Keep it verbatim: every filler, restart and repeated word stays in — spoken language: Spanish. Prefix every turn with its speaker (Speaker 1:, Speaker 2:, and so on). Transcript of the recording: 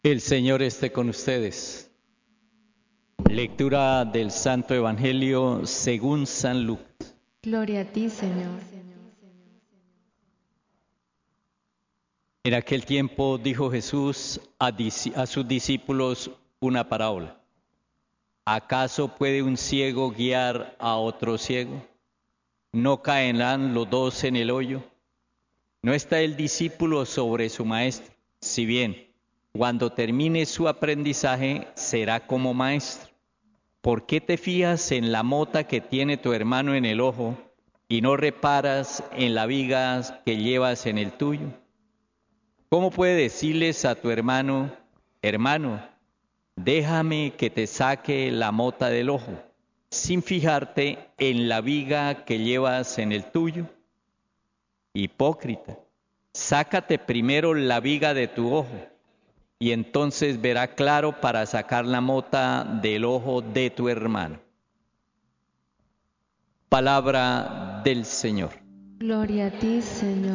Speaker 1: El Señor esté con ustedes. Lectura del Santo Evangelio según San Lucas.
Speaker 2: Gloria a ti, Señor.
Speaker 1: En aquel tiempo dijo Jesús a, a sus discípulos una parábola. ¿Acaso puede un ciego guiar a otro ciego? ¿No caerán los dos en el hoyo? ¿No está el discípulo sobre su maestro? Si bien, cuando termine su aprendizaje, será como maestro. ¿Por qué te fías en la mota que tiene tu hermano en el ojo y no reparas en la viga que llevas en el tuyo? ¿Cómo puedes decirles a tu hermano, hermano, déjame que te saque la mota del ojo, sin fijarte en la viga que llevas en el tuyo? Hipócrita, sácate primero la viga de tu ojo, y entonces verá claro para sacar la mota del ojo de tu hermano. Palabra del Señor.
Speaker 2: Gloria a ti, Señor.